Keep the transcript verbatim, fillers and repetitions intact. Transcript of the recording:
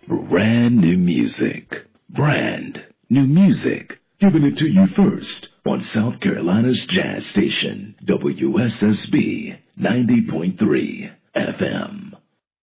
Brand new music. Brand new music. Giving it to you first on South Carolina's Jazz Station, W S S B ninety point three F M.